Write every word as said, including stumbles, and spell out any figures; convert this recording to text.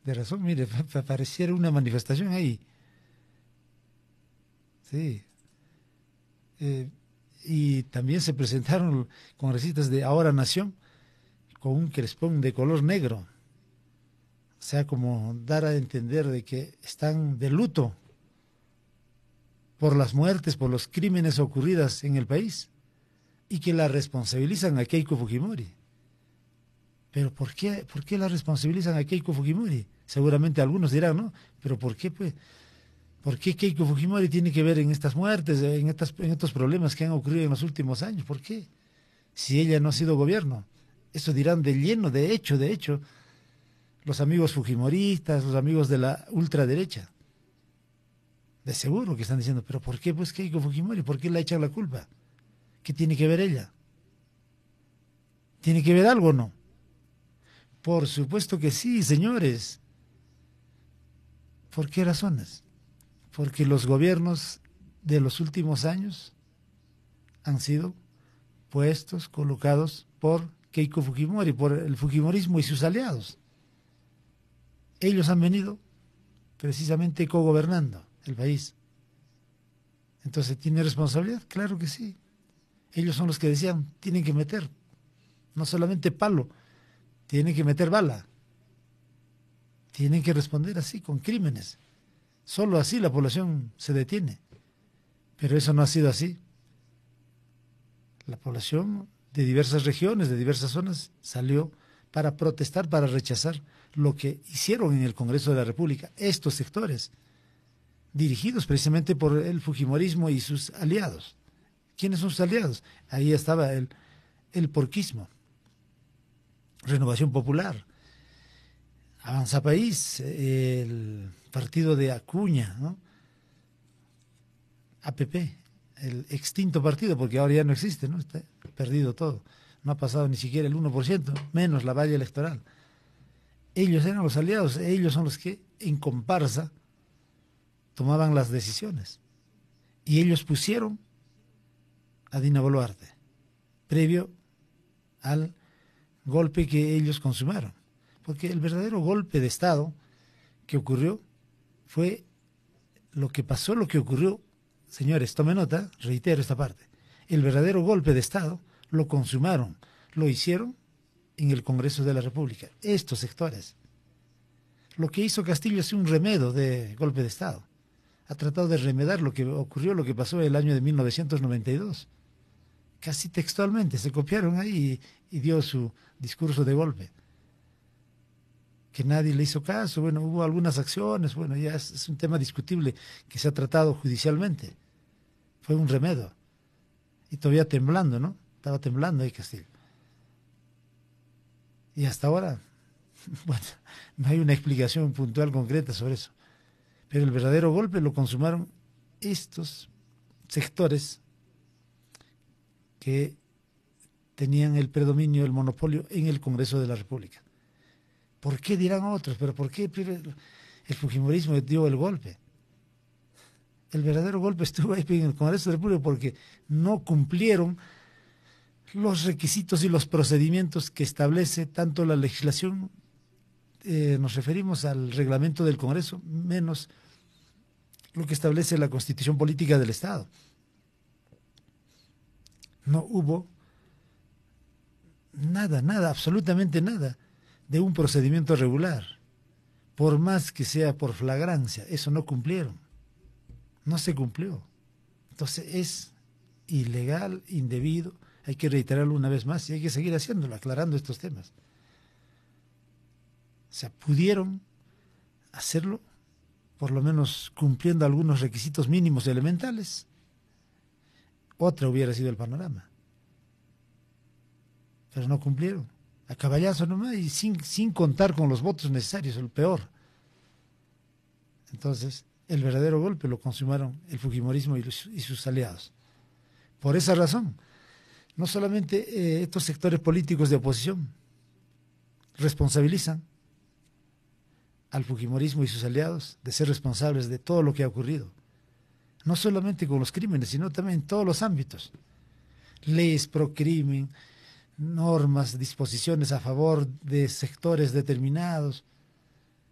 de razón, mire, pa- pareciera una manifestación ahí. Sí. Eh, y también se presentaron congresistas de Ahora Nación con un crespón de color negro. O sea, como dar a entender de que están de luto por las muertes, por los crímenes ocurridas en el país y que la responsabilizan a Keiko Fujimori. Pero ¿por qué, por qué la responsabilizan a Keiko Fujimori? Seguramente algunos dirán, ¿no? Pero ¿por qué, pues? ¿Por qué Keiko Fujimori tiene que ver en estas muertes, en, estas, en estos problemas que han ocurrido en los últimos años? ¿Por qué? Si ella no ha sido gobierno. Eso dirán de lleno, de hecho, de hecho, los amigos fujimoristas, los amigos de la ultraderecha. De seguro que están diciendo, pero ¿por qué pues Keiko Fujimori? ¿Por qué le echan la culpa? ¿Qué tiene que ver ella? ¿Tiene que ver algo o no? Por supuesto que sí, señores. ¿Por qué razones? Porque los gobiernos de los últimos años han sido puestos, colocados por Keiko Fujimori, por el Fujimorismo y sus aliados. Ellos han venido precisamente cogobernando el país. Entonces, ¿tiene responsabilidad? Claro que sí. Ellos son los que decían, tienen que meter, no solamente palo, tienen que meter bala. Tienen que responder así, con crímenes. Solo así la población se detiene. Pero eso no ha sido así. La población de diversas regiones, de diversas zonas, salió para protestar, para rechazar lo que hicieron en el Congreso de la República estos sectores, dirigidos precisamente por el Fujimorismo y sus aliados. ¿Quiénes son sus aliados? Ahí estaba el, el porquismo, Renovación Popular, Avanza País, el partido de Acuña, ¿no? A P P, el extinto partido, porque ahora ya no existe, ¿no? Está perdido todo. No ha pasado ni siquiera el uno por ciento, menos la valla electoral. Ellos eran los aliados, ellos son los que en comparsa tomaban las decisiones. Y ellos pusieron a Dina Boluarte, previo al golpe que ellos consumaron. Porque el verdadero golpe de Estado que ocurrió fue lo que pasó, lo que ocurrió. Señores, tome nota, reitero esta parte. El verdadero golpe de Estado lo consumaron, lo hicieron en el Congreso de la República, estos sectores. Lo que hizo Castillo es un remedio de golpe de Estado. Ha tratado de remedar lo que ocurrió, lo que pasó en el año de mil novecientos noventa y dos. Casi textualmente, se copiaron ahí y, y dio su discurso de golpe. Que nadie le hizo caso, bueno, hubo algunas acciones, bueno, ya es, es un tema discutible que se ha tratado judicialmente. Fue un remedio. Y todavía temblando, ¿no? Estaba temblando ahí Castillo. Y hasta ahora, bueno, no hay una explicación puntual, concreta sobre eso. Pero el verdadero golpe lo consumaron estos sectores que tenían el predominio, el monopolio en el Congreso de la República. ¿Por qué dirán otros? ¿Pero por qué el fujimorismo dio el golpe? El verdadero golpe estuvo ahí en el Congreso de la República porque no cumplieron los requisitos y los procedimientos que establece tanto la legislación, eh, nos referimos al reglamento del Congreso, menos lo que establece la Constitución Política del Estado. No hubo nada, nada, absolutamente nada de un procedimiento regular, por más que sea por flagrancia, eso no cumplieron, no se cumplió. Entonces es ilegal, indebido, hay que reiterarlo una vez más y hay que seguir haciéndolo, aclarando estos temas. O sea, pudieron hacerlo, por lo menos cumpliendo algunos requisitos mínimos elementales, otra hubiera sido el panorama. Pero no cumplieron. A caballazo nomás y sin, sin contar con los votos necesarios, el peor. Entonces, el verdadero golpe lo consumaron el fujimorismo y, los, y sus aliados. Por esa razón, no solamente eh, estos sectores políticos de oposición responsabilizan al fujimorismo y sus aliados de ser responsables de todo lo que ha ocurrido. No solamente con los crímenes, sino también en todos los ámbitos. Leyes pro crimen, normas, disposiciones a favor de sectores determinados,